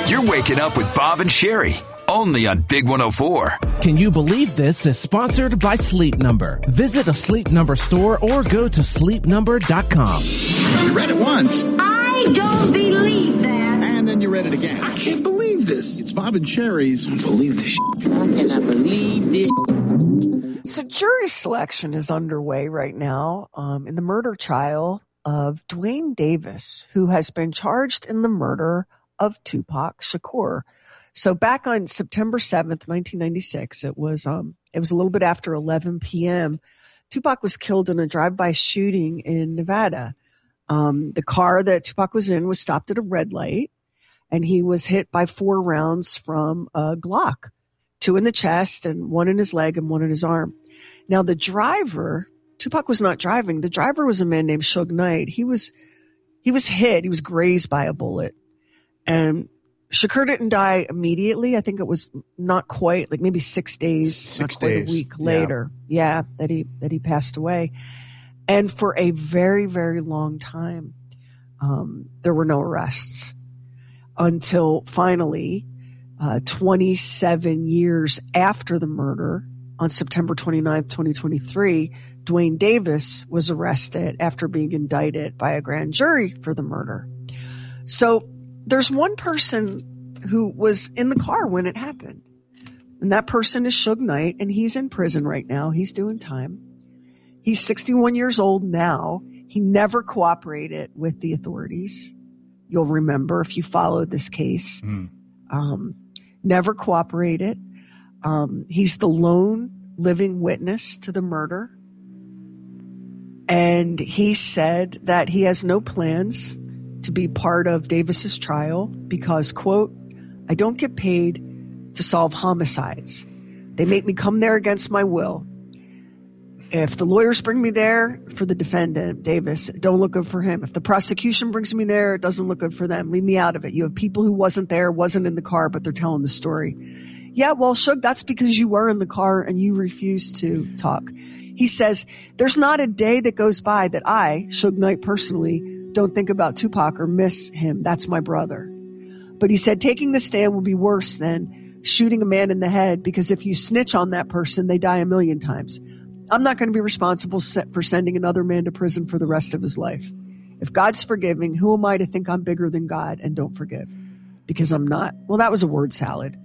You're waking up with Bob and Sherry, only on Big 104. Can you believe this is sponsored by Sleep Number? Visit a Sleep Number store or go to sleepnumber.com. You read it once. I don't believe that. And then you read it again. I can't believe this. It's Bob and Sherry's. I don't believe this. I cannot believe this. So jury selection is underway right now in the murder trial of Duane Davis, who has been charged in the murder of Tupac Shakur. So back on September 7th, 1996, it was a little bit after 11 p.m. Tupac was killed in a drive-by shooting in Nevada. The car that Tupac was in was stopped at a red light, and he was hit by 4 rounds from a Glock, 2 in the chest and 1 in his leg and 1 in his arm. Now, the driver, Tupac was not driving. The driver was a man named Suge Knight. He was hit. He was grazed by a bullet. And Shakur didn't die immediately. I think it was not quite, like maybe 6 days, not quite a week later. Yeah, that he passed away. And for a very, very long time, there were no arrests until finally, 27 years after the murder, on September 29th, 2023, Duane Davis was arrested after being indicted by a grand jury for the murder. So there's one person who was in the car when it happened, and that person is Suge Knight, and he's in prison right now. He's doing time. He's 61 years old now. He never cooperated with the authorities. You'll remember if you followed this case. Never cooperated. He's the lone living witness to the murder. And he said that he has no plans to be part of Davis's trial because, quote, I don't get paid to solve homicides. They make me come there against my will. If the lawyers bring me there for the defendant, Davis, it don't look good for him. If the prosecution brings me there, it doesn't look good for them. Leave me out of it. You have people who wasn't there, wasn't in the car, but they're telling the story. Yeah, well, Suge, that's because you were in the car and you refused to talk. He says, there's not a day that goes by that I, Suge Knight personally, don't think about Tupac or miss him. That's my brother. But he said taking the stand will be worse than shooting a man in the head because if you snitch on that person, they die 1,000,000 times. I'm not going to be responsible for sending another man to prison for the rest of his life. If God's forgiving, who am I to think I'm bigger than God and don't forgive? Because I'm not. Well, that was a word salad.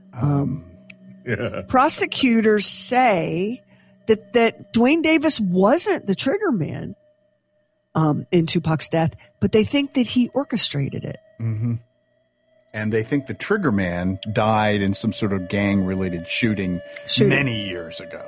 Prosecutors say that Duane Davis wasn't the trigger man in Tupac's death, but they think that he orchestrated it. Mm-hmm. And they think the trigger man died in some sort of gang-related shooting many years ago.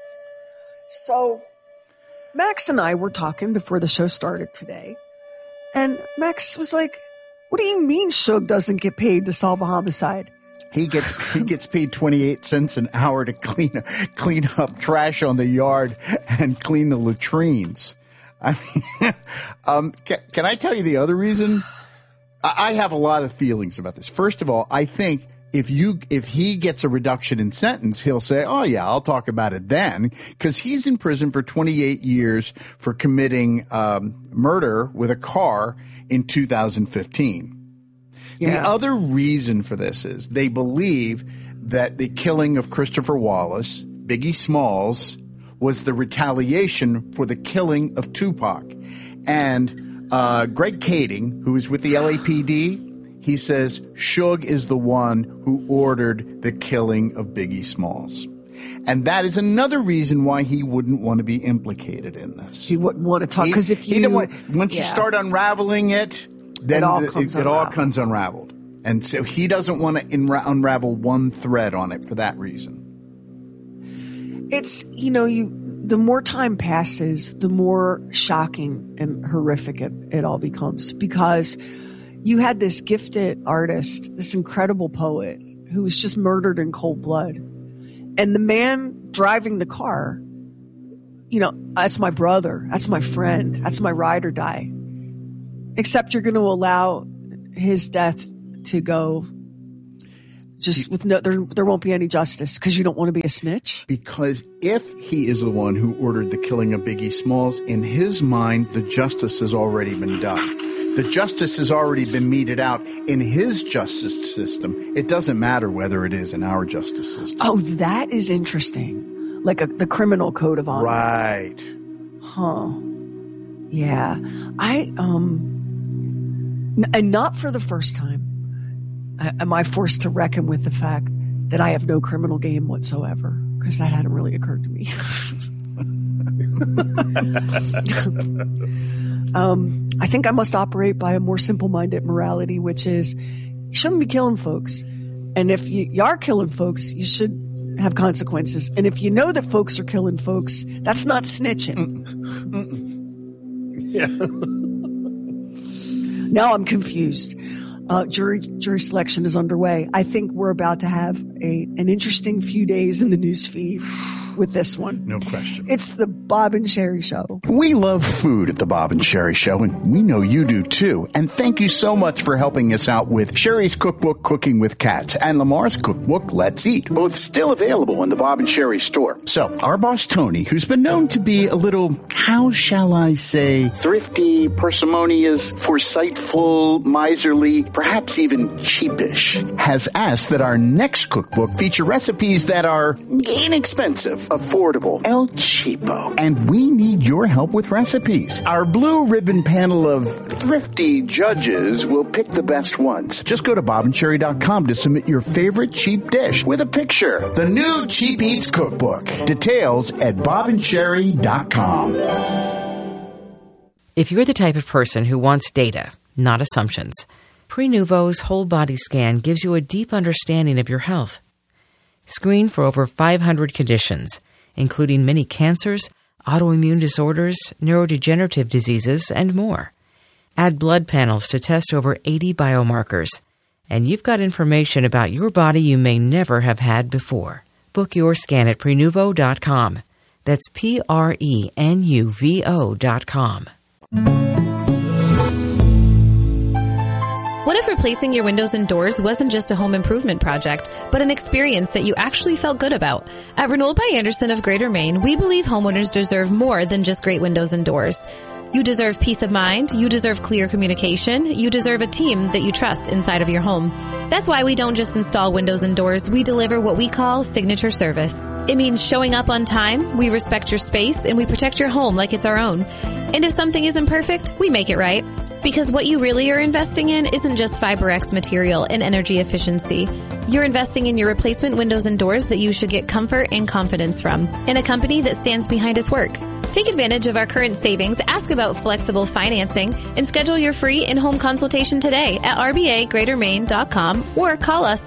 So Max and I were talking before the show started today, and Max was like, what do you mean Suge doesn't get paid to solve a homicide? He gets paid 28 cents an hour to clean up trash on the yard and clean the latrines. I mean, can I tell you the other reason? I have a lot of feelings about this. First of all, I think if he gets a reduction in sentence, he'll say, oh yeah, I'll talk about it then, because he's in prison for 28 years for committing murder with a car in 2015. Yeah. The other reason for this is they believe that the killing of Christopher Wallace, Biggie Smalls, was the retaliation for the killing of Tupac. And Greg Kading, who is with the LAPD, he says Suge is the one who ordered the killing of Biggie Smalls. And that is another reason why he wouldn't want to be implicated in this. He wouldn't want to talk because if you once you start unraveling it, then it all comes unraveled. And so he doesn't want to unravel one thread on it for that reason. It's, the more time passes, the more shocking and horrific it all becomes, because you had this gifted artist, this incredible poet who was just murdered in cold blood. And the man driving the car, that's my brother, that's my friend, that's my ride or die. Except you're going to allow his death to go just with there won't be any justice because you don't want to be a snitch. Because if he is the one who ordered the killing of Biggie Smalls, in his mind, the justice has already been done. The justice has already been meted out in his justice system. It doesn't matter whether it is in our justice system. Oh, that is interesting. Like the criminal code of honor. Right. Huh. Yeah. And not for the first time am I forced to reckon with the fact that I have no criminal game whatsoever, because that hadn't really occurred to me. I think I must operate by a more simple-minded morality, which is you shouldn't be killing folks. And if you are killing folks, you should have consequences. And if you know that folks are killing folks, that's not snitching. Yeah. Now I'm confused. Jury selection is underway. I think we're about to have an interesting few days in the news feed with this one. No question. It's the Bob and Sherry Show. We love food at the Bob and Sherry Show, and we know you do too. And thank you so much for helping us out with Sherry's cookbook, Cooking with Cats, and Lamar's cookbook, Let's Eat, both still available in the Bob and Sherry store. So our boss, Tony, who's been known to be a little, how shall I say, thrifty, parsimonious, foresightful, miserly, perhaps even cheapish, has asked that our next cookbook feature recipes that are inexpensive, affordable, El Cheapo, and we need your help with recipes. Our blue ribbon panel of thrifty judges will pick the best ones. Just go to bobandcherry.com to submit your favorite cheap dish with a picture. The new Cheap Eats Cookbook. Details at bobandcherry.com. If you're the type of person who wants data, not assumptions, Prenuvo's whole body scan gives you a deep understanding of your health. Screen for over 500 conditions, including many cancers, autoimmune disorders, neurodegenerative diseases, and more. Add blood panels to test over 80 biomarkers, and you've got information about your body you may never have had before. Book your scan at Prenuvo.com. That's Prenuvo.com. What if replacing your windows and doors wasn't just a home improvement project, but an experience that you actually felt good about? At Renewal by Andersen of Greater Maine, we believe homeowners deserve more than just great windows and doors. You deserve peace of mind, you deserve clear communication, you deserve a team that you trust inside of your home. That's why we don't just install windows and doors, we deliver what we call signature service. It means showing up on time, we respect your space, and we protect your home like it's our own. And if something isn't perfect, we make it right. Because what you really are investing in isn't just FiberX material and energy efficiency. You're investing in your replacement windows and doors that you should get comfort and confidence from, in a company that stands behind its work. Take advantage of our current savings, ask about flexible financing, and schedule your free in-home consultation today at rbagreatermaine.com or call us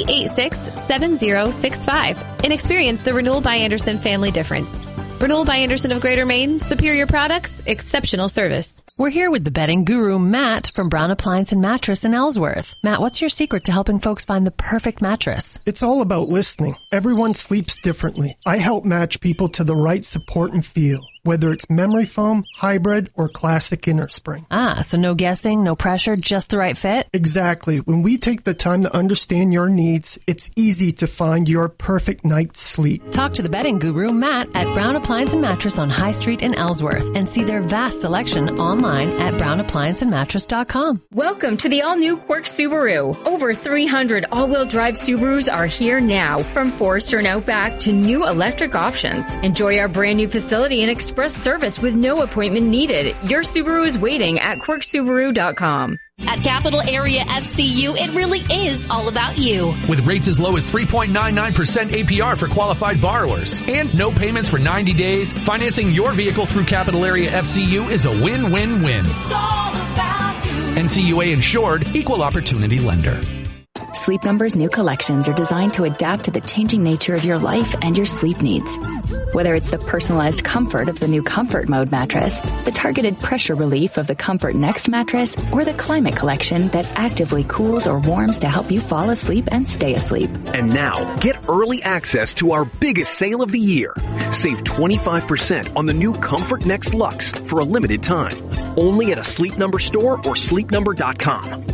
886-7065 and experience the Renewal by Andersen family difference. Renewal by Andersen of Greater Maine, superior products, exceptional service. We're here with the bedding guru, Matt, from Brown Appliance and Mattress in Ellsworth. Matt, what's your secret to helping folks find the perfect mattress? It's all about listening. Everyone sleeps differently. I help match people to the right support and feel, whether it's memory foam, hybrid, or classic inner spring. So no guessing, no pressure, just the right fit? Exactly. When we take the time to understand your needs, it's easy to find your perfect night's sleep. Talk to the bedding guru, Matt, at Brown Appliance and Mattress on High Street in Ellsworth and see their vast selection online at brownapplianceandmattress.com. Welcome to the all-new Quirk Subaru. Over 300 all-wheel drive Subarus are here now, from Forester and Outback to new electric options. Enjoy our brand new facility and express service with no appointment needed. Your Subaru is waiting at QuirkSubaru.com. At Capital Area FCU, it really is all about you. With rates as low as 3.99% APR for qualified borrowers and no payments for 90 days, financing your vehicle through Capital Area FCU is a win-win-win. It's all about you. NCUA insured, equal opportunity lender. Sleep Number's new collections are designed to adapt to the changing nature of your life and your sleep needs. Whether it's the personalized comfort of the new Comfort Mode mattress, the targeted pressure relief of the Comfort Next mattress, or the Climate Collection that actively cools or warms to help you fall asleep and stay asleep. And now, get early access to our biggest sale of the year. Save 25% on the new Comfort Next Luxe for a limited time. Only at a Sleep Number store or sleepnumber.com.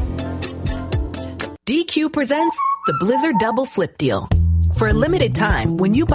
DQ presents the Blizzard Double Flip Deal. For a limited time, when you buy